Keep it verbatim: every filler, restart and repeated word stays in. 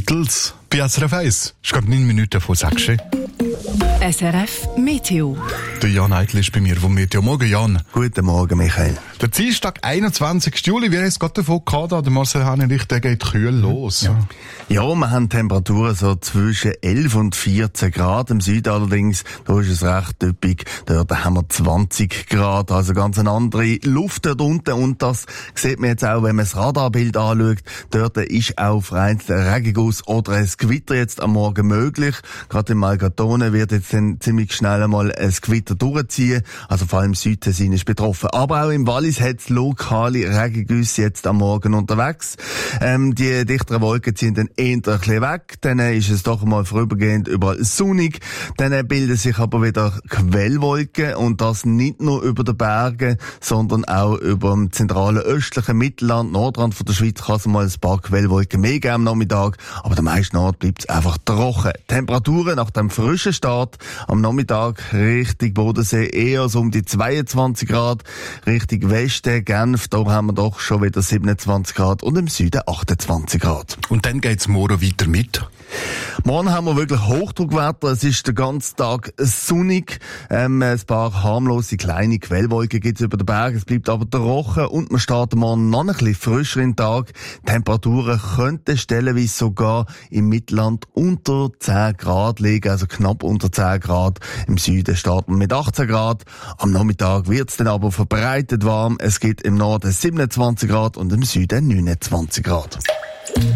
Beatles bei S R F eins. Ich glaube, neun Minuten vor sechs. S R F Meteo. Der Jan Eitel ist bei mir vom Meteo. Morgen, Jan. Guten Morgen, Michael. Der Dienstag, einundzwanzigsten Juli, wir haben es gerade davon gehabt, der Marcel Hahn, der geht kühl los. Ja. ja, wir haben Temperaturen so zwischen elf und vierzehn Grad. Im Süden allerdings, da ist es recht üppig. Dort haben wir zwanzig Grad, also ganz eine andere Luft dort unten. Und das sieht man jetzt auch, wenn man das Radarbild anschaut. Dort ist auch vereinzelt ein Regenguss oder ein Gewitter jetzt am Morgen möglich. Gerade im Malgatone wird jetzt dann ziemlich schnell einmal ein Gewitter durchziehen. Also vor allem Südtessin ist betroffen. Aber auch im Wallis hat es lokale Regengüsse jetzt am Morgen unterwegs. Ähm, die dichteren Wolken ziehen dann eher ein bisschen weg. Dann ist es doch mal vorübergehend überall sonnig. Dann bilden sich aber wieder Quellwolken und das nicht nur über den Bergen, sondern auch über dem zentralen östlichen Mittelland, Nordrand von der Schweiz kann es mal ein paar Quellwolken mehr geben am Nachmittag, aber der meisten Ort bleibt es einfach trocken. Temperaturen nach dem frischen Start am Nachmittag Richtung Bodensee eher so um die zweiundzwanzig Grad, Richtung Westen, Genf, da haben wir doch schon wieder siebenundzwanzig Grad und im Süden achtundzwanzig Grad. Und dann geht's morgen weiter mit? Morgen haben wir wirklich Hochdruckwetter. Es ist den ganzen Tag sonnig. Ähm, ein paar harmlose kleine Quellwolken gibt es über den Berg. Es bleibt aber trocken und wir starten morgen noch ein bisschen frischer in den Tag. Temperaturen könnten stellenweise sogar im Mittelland unter zehn Grad liegen, also knapp unter zehn Grad. Im Süden starten wir mit achtzehn Grad. Am Nachmittag wird es dann aber verbreitet warm. Es gibt im Norden siebenundzwanzig Grad und im Süden neunundzwanzig Grad.